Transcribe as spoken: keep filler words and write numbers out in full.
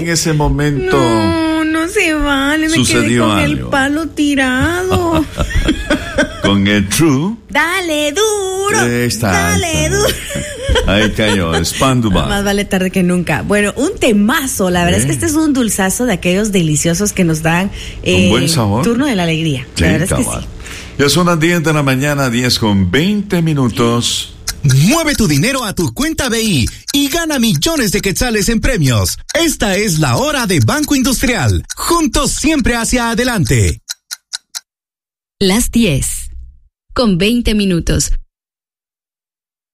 En ese momento. No, no se vale, me quedé con algo. El palo tirado. Con el True. Dale duro. Está, dale está. duro. Ahí cayó, Spanduma. Más vale tarde que nunca. Bueno, un temazo, la verdad ¿Eh? es que este es un dulzazo de aquellos deliciosos que nos dan eh, un buen sabor. Turno de la alegría. Sí, la verdad cabal. es que sí. Ya son las diez de la mañana, diez con veinte minutos. Mueve tu dinero a tu cuenta B I y gana millones de quetzales en premios. Esta es la hora de Banco Industrial. Juntos siempre hacia adelante. Las diez con veinte minutos.